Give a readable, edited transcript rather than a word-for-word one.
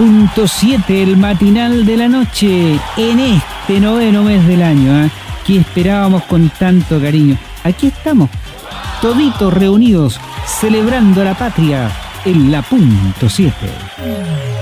.7, el matinal de la noche, en este 9º mes del año, que esperábamos con tanto cariño. Aquí estamos, toditos reunidos, celebrando la patria en la .7.